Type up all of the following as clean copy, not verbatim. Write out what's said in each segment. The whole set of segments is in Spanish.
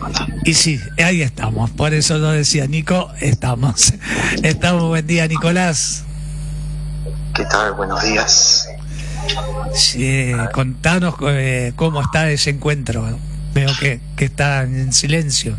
Y sí, ahí estamos, por eso lo decía Nico, estamos. Buen día, Nicolás. ¿Qué tal? Buenos días. Sí, contanos cómo está ese encuentro. Veo que está en silencio.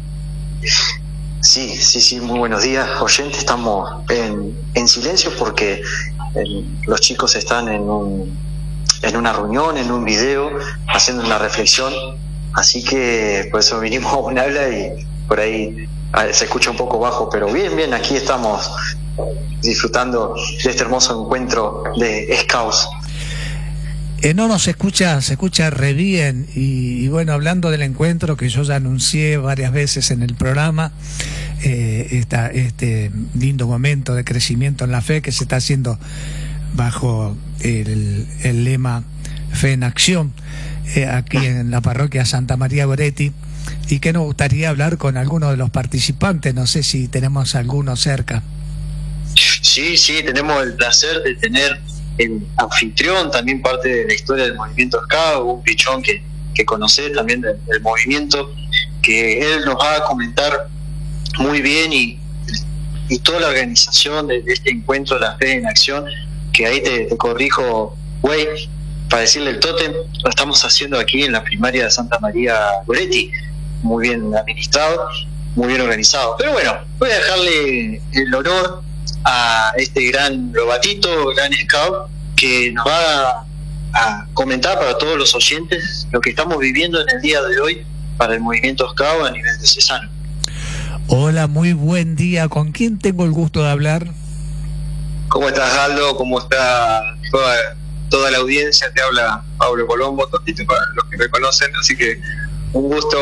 Sí, muy buenos días, oyentes. Estamos en silencio porque los chicos están en una reunión, en un video, haciendo una reflexión. Así que por eso vinimos a un habla y por ahí se escucha un poco bajo, pero bien, aquí estamos disfrutando de este hermoso encuentro de Scouts. No nos escucha, se escucha re bien y bueno, hablando del encuentro que yo ya anuncié varias veces en el programa, este lindo momento de crecimiento en la fe que se está haciendo bajo el lema Fe en Acción, aquí en la parroquia Santa María Goretti, y que nos gustaría hablar con algunos de los participantes. No sé si tenemos alguno cerca. Sí, tenemos el placer de tener el anfitrión, también parte de la historia del movimiento Scout, un pichón que conocés también del movimiento, que él nos va a comentar muy bien y toda la organización de este encuentro de la Fe en Acción, que ahí te corrijo, güey, para decirle el tótem, lo estamos haciendo aquí en la primaria de Santa María Goretti, muy bien administrado, muy bien organizado. Pero bueno, voy a dejarle el honor a este gran Lobatito, gran Scout, que nos va a comentar para todos los oyentes lo que estamos viviendo en el día de hoy para el movimiento Scout a nivel diocesano. Hola, muy buen día. ¿Con quién tengo el gusto de hablar? ¿Cómo estás, Aldo? ¿Cómo está toda la audiencia? Te habla Pablo Colombo, Totito para los que me conocen, así que un gusto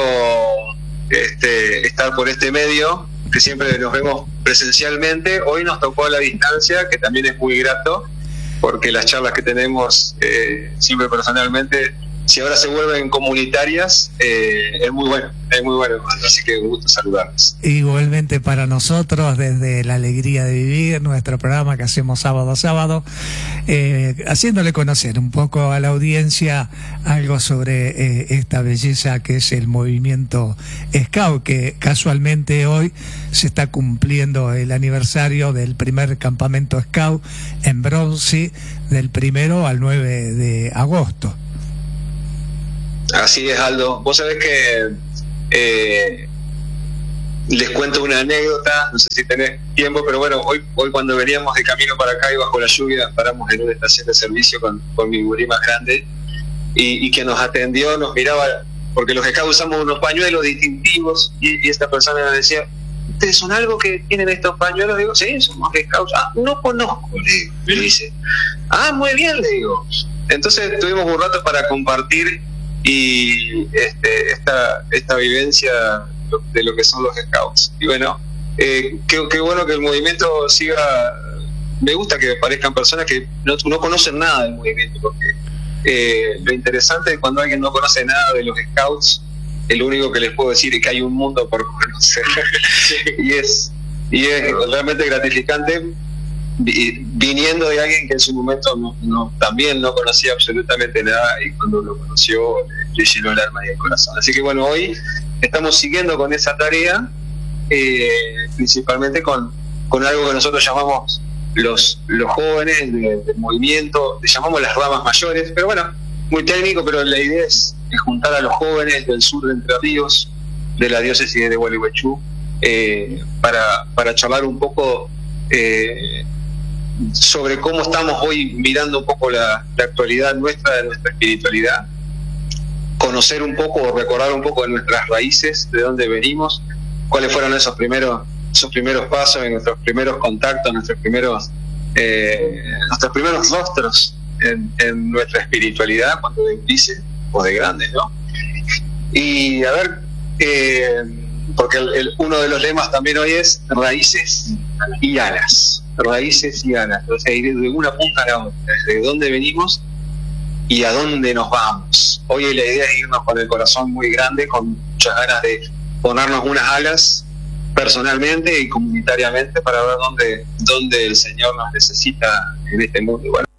estar por este medio, que siempre nos vemos presencialmente. Hoy nos tocó a la distancia, que también es muy grato, porque las charlas que tenemos siempre personalmente, si ahora se vuelven comunitarias, es muy bueno, así que un gusto saludarlos. Igualmente para nosotros, desde la alegría de vivir, nuestro programa que hacemos sábado a sábado, haciéndole conocer un poco a la audiencia algo sobre esta belleza que es el movimiento Scout, que casualmente hoy se está cumpliendo el aniversario del primer campamento Scout en Bronce, del 1 al 9 de agosto. Así es, Aldo. Vos sabés que les cuento una anécdota, no sé si tenés tiempo, pero bueno, hoy cuando veníamos de camino para acá y bajo la lluvia, paramos en una estación de servicio con mi gurí más grande y que nos atendió, nos miraba, porque los Scouts usamos unos pañuelos distintivos y esta persona nos decía: ¿ustedes son algo que tienen estos pañuelos? Le digo: sí, somos Scouts. Ah, no conozco, le digo. Me dice: ah, muy bien, le digo. Entonces tuvimos un rato para compartir y esta vivencia de lo que son los Scouts. Y bueno, qué bueno que el movimiento siga. Me gusta que aparezcan personas que no conocen nada del movimiento, porque lo interesante es cuando alguien no conoce nada de los Scouts, lo único que les puedo decir es que hay un mundo por conocer. y es realmente gratificante viniendo de alguien que en su momento también no conocía absolutamente nada, y cuando lo conoció le llenó el alma y el corazón. Así que bueno, hoy estamos siguiendo con esa tarea, principalmente con algo que nosotros llamamos los jóvenes del movimiento, le llamamos las ramas mayores, pero bueno, muy técnico, pero la idea es juntar a los jóvenes del sur de Entre Ríos, de la diócesis de Gualeguaychú, para charlar un poco sobre cómo estamos hoy mirando un poco la actualidad nuestra, de nuestra espiritualidad, conocer un poco o recordar un poco de nuestras raíces, de dónde venimos, cuáles fueron esos primeros pasos, en nuestros primeros contactos, nuestros primeros rostros en nuestra espiritualidad, cuando de grise o de grande, ¿no? Y a ver, porque uno de los lemas también hoy es raíces y alas. Raíces y alas, o sea, ir de una punta a la otra, desde dónde venimos y a dónde nos vamos. Hoy la idea es irnos con el corazón muy grande, con muchas ganas de ponernos unas alas personalmente y comunitariamente para ver dónde el Señor nos necesita en este mundo. Bueno,